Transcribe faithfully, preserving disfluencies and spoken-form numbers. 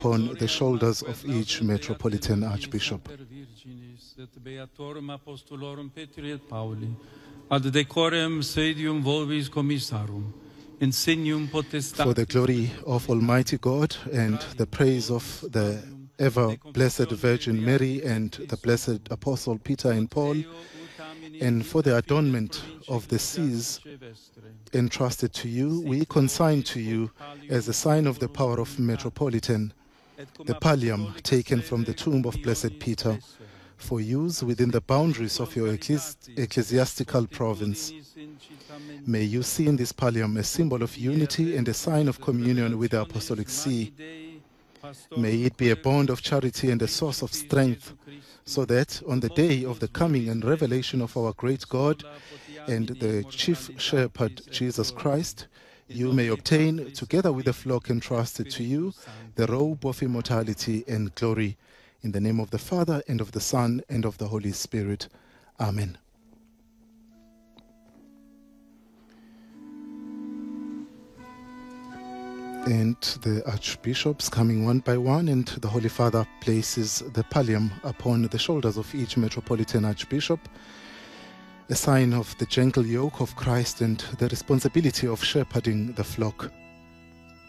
upon the shoulders of each Metropolitan Archbishop. Ad decorem sedium volvis commissarum, insignium potestatem. For the glory of Almighty God and the praise of the ever blessed Virgin Mary and the blessed Apostle Peter and Paul, and for the adornment of the seas entrusted to you, we consign to you as a sign of the power of Metropolitan the pallium taken from the tomb of Blessed Peter, for use within the boundaries of your ecclesi ecclesiastical province. May you see in this pallium a symbol of unity and a sign of communion with the Apostolic See. May it be a bond of charity and a source of strength, so that on the day of the coming and revelation of our great God and the chief shepherd, Jesus Christ, you may obtain, together with the flock entrusted to you, the robe of immortality and glory. In the name of the Father, and of the Son, and of the Holy Spirit. Amen. And the archbishops coming one by one, and the Holy Father places the pallium upon the shoulders of each Metropolitan Archbishop, a sign of the gentle yoke of Christ and the responsibility of shepherding the flock.